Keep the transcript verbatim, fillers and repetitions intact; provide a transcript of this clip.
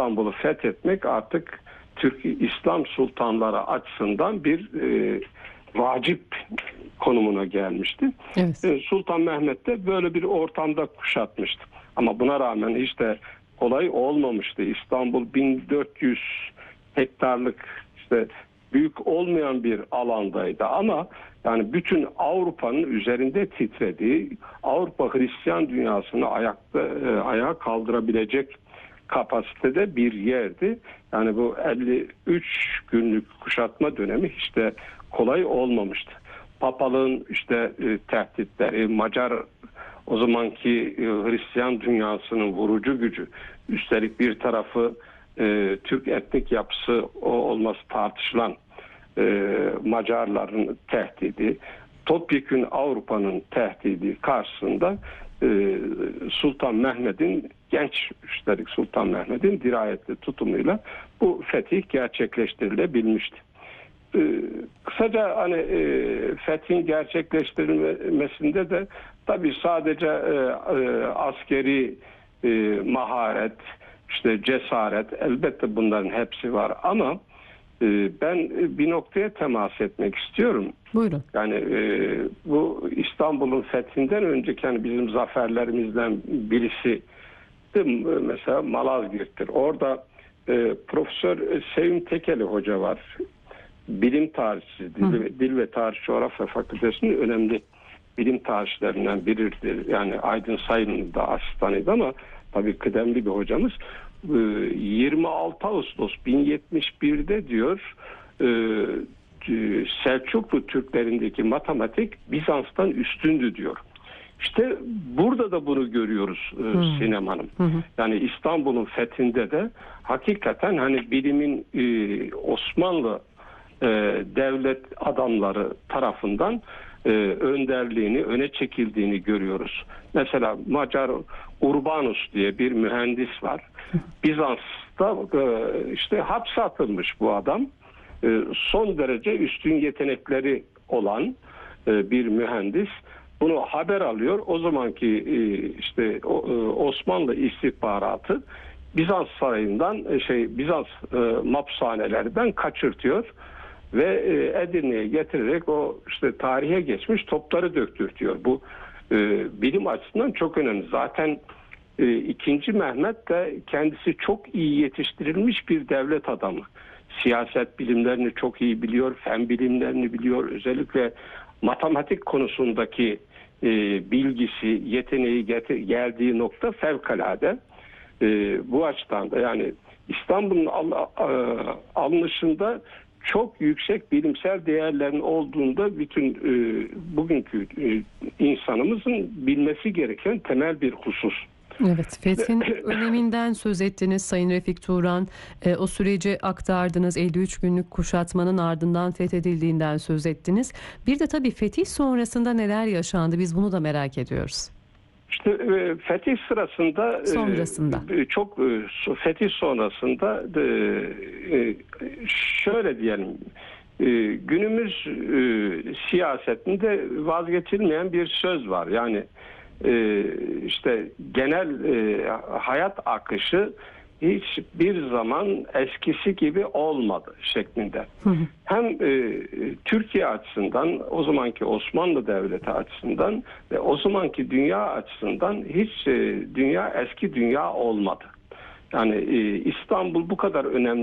İstanbul'u fethetmek artık Türk İslam sultanları açısından bir e, vacip konumuna gelmişti. Evet. E, Sultan Mehmet de böyle bir ortamda kuşatmıştı. Ama buna rağmen hiç de kolay olmamıştı. İstanbul bin dört yüz hektarlık, işte büyük olmayan bir alandaydı ama yani bütün Avrupa'nın üzerinde titrediği, Avrupa Hristiyan dünyasını ayakta e, ayağa kaldırabilecek kapasitede bir yerdi. Yani bu elli üç günlük kuşatma dönemi hiç de kolay olmamıştı. Papalığın işte e, tehditleri, Macar o zamanki e, Hristiyan dünyasının vurucu gücü, üstelik bir tarafı e, Türk etnik yapısı o olması tartışılan e, Macarların tehdidi, topyekün Avrupa'nın tehdidi karşısında e, Sultan Mehmet'in, genç üstelik Sultan Mehmet'in dirayetli tutumuyla bu fetih gerçekleştirilebilmişti. Ee, kısaca hani e, fethin gerçekleştirilmesinde de tabii sadece e, e, askeri e, maharet, işte cesaret, elbette bunların hepsi var ama e, ben bir noktaya temas etmek istiyorum. Buyurun. Yani e, bu İstanbul'un fethinden önceki hani bizim zaferlerimizden birisi de mesela Malazgirt'tir. Orada e, Profesör Sevim Tekeli Hoca var. Bilim tarihçisi, dil, dil ve Tarih Coğrafya Fakültesi'nin önemli bilim tarihçilerinden biridir. Yani Aydın Sayın'ın da asistanıydı ama tabii kıdemli bir hocamız. yirmi altı Ağustos bin yetmiş bir'de diyor Selçuklu Türklerindeki matematik Bizans'tan üstündü diyor. İşte burada da bunu görüyoruz hmm. Sinem Hanım. Hmm. Yani İstanbul'un fethinde de hakikaten hani bilimin e, Osmanlı e, devlet adamları tarafından e, önderliğini, öne çekildiğini görüyoruz. Mesela Macar Urbanus diye bir mühendis var. Bizans'ta e, işte hapse atılmış bu adam. E, son derece üstün yetenekleri olan e, bir mühendis. Bunu haber alıyor. O zamanki işte Osmanlı istihbaratı Bizans sarayından şey Bizans mapushanelerinden kaçırtıyor ve Edirne'ye getirerek o işte tarihe geçmiş topları döktürtüyor. Bu bilim açısından çok önemli. Zaten ikinci Mehmet de kendisi çok iyi yetiştirilmiş bir devlet adamı. Siyaset bilimlerini çok iyi biliyor, fen bilimlerini biliyor. Özellikle matematik konusundaki e, bilgisi, yeteneği getir, geldiği nokta fevkalade. E, bu açıdan da yani İstanbul'un al, al, alınışında çok yüksek bilimsel değerlerin olduğunda bütün e, bugünkü e, insanımızın bilmesi gereken temel bir husus. Evet, fethin öneminden söz ettiniz Sayın Refik Turan. E, o süreci aktardınız. elli üç günlük kuşatmanın ardından fethedildiğinden söz ettiniz. Bir de tabii fetih sonrasında neler yaşandı? Biz bunu da merak ediyoruz. İşte e, fetih sırasında sonrasında e, çok e, fetih sonrasında e, e, şöyle diyelim e, günümüz e, siyasetinde vazgeçilmeyen bir söz var. Yani Ee, işte genel e, hayat akışı hiçbir zaman eskisi gibi olmadı şeklinde. Hı hı. Hem e, Türkiye açısından, o zamanki Osmanlı Devleti açısından ve o zamanki dünya açısından hiç e, dünya eski dünya olmadı. Yani e, İstanbul bu kadar önemli